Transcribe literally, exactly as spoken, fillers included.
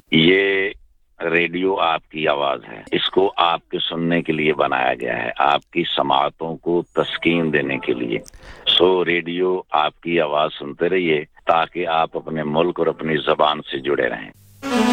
ये रेडियो आपकी आवाज है, इसको आपके सुनने के लिए बनाया गया है, आपकी समातों को तस्कीन देने के लिए। सो रेडियो आपकी आवाज सुनते रहिए ताकि आप अपने मुल्क और अपनी ज़बान से जुड़े रहें।